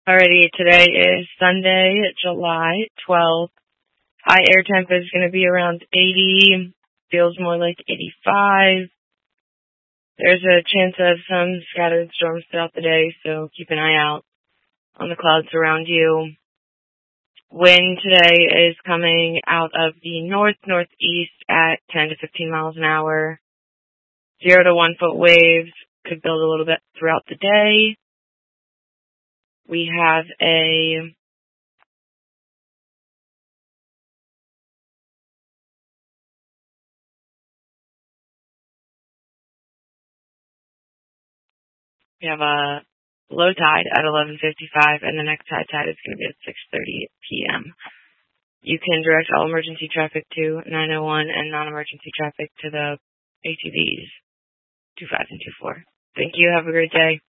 Alrighty, today is Sunday, July 12th. High air temp is going to be around 80, feels more like 85. There's a chance of some scattered storms throughout the day, so keep an eye out on the clouds around you. Wind today is coming out of the north-northeast at 10 to 15 miles an hour. 0 to 1 foot waves could build a little bit throughout the day. We have a low tide at 11:55, and the next high tide is going to be at 6:30 p.m. You can direct all emergency traffic to 901 and non-emergency traffic to the ATVs 25 and 24. Thank you. Have a great day.